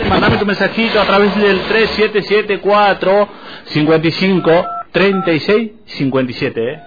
Mandame tu mensajito a través del 3774 55 36 57,